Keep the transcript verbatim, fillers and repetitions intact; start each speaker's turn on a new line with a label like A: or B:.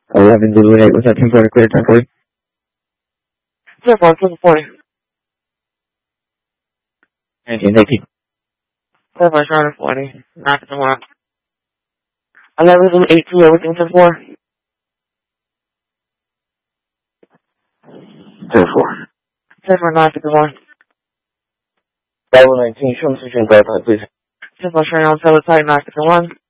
A: eleven Zulu eight, was that ten forty, clear ten forty?
B: ten forty, ten forty.
A: nineteen, thank you.
B: ten forty, ten forty. Knock at the one. eleven Zulu eight two, everything ten four.
A: ten four.
B: ten four, knock at the one.
A: Bible nineteen, show me switching guard line, please.
B: ten four, showing on teletype, knock at the one.